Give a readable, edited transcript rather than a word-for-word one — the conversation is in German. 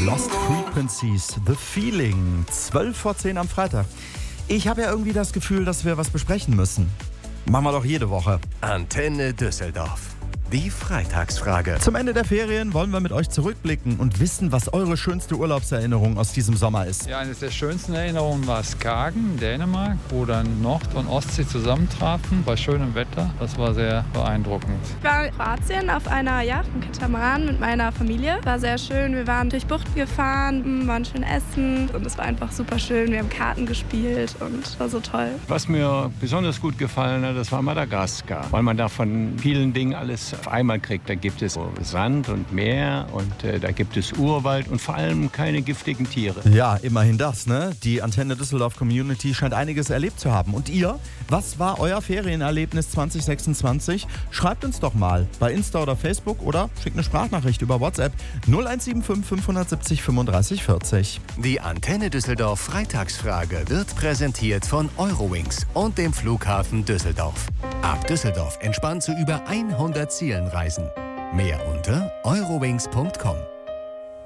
Lost Frequencies, The Feeling, 12:10 am Freitag. Ich habe ja irgendwie das Gefühl, dass wir was besprechen müssen. Machen wir doch jede Woche. Antenne Düsseldorf. Die Freitagsfrage. Zum Ende der Ferien wollen wir mit euch zurückblicken und wissen, was eure schönste Urlaubserinnerung aus diesem Sommer ist. Ja, eine der schönsten Erinnerungen war Skagen, Dänemark, wo dann Nord- und Ostsee zusammentrafen bei schönem Wetter. Das war sehr beeindruckend. Ich war in Kroatien auf einer Yacht, einem Katamaran mit meiner Familie. War sehr schön. Wir waren durch Buchten gefahren, waren schön essen und es war einfach super schön. Wir haben Karten gespielt und war so toll. Was mir besonders gut gefallen hat, das war Madagaskar, weil man da von vielen Dingen alles auf einmal kriegt. Da gibt es Sand und Meer und da gibt es Urwald und vor allem keine giftigen Tiere. Ja, immerhin das, ne? Die Antenne Düsseldorf Community scheint einiges erlebt zu haben. Und ihr? Was war euer Ferienerlebnis 2026? Schreibt uns doch mal bei Insta oder Facebook oder schickt eine Sprachnachricht über WhatsApp 0175 570 35 40. Die Antenne Düsseldorf Freitagsfrage wird präsentiert von Eurowings und dem Flughafen Düsseldorf. Ab Düsseldorf entspannt zu über 100 Zielen reisen. Mehr unter eurowings.com.